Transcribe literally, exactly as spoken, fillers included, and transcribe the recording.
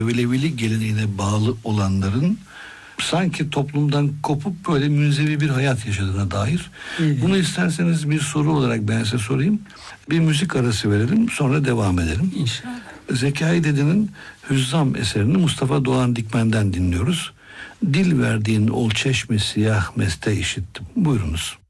Velevilik geleneğine bağlı olanların sanki toplumdan kopup böyle münzevi bir hayat yaşadığına dair. Evet. Bunu isterseniz bir soru olarak ben size sorayım. Bir müzik arası verelim, sonra devam edelim. İnşallah. Zekai Dede'nin Hüzzam eserini Mustafa Doğan Dikmen'den dinliyoruz. Dil verdiğin ol çeşmi siyah meste işittim. Buyurunuz.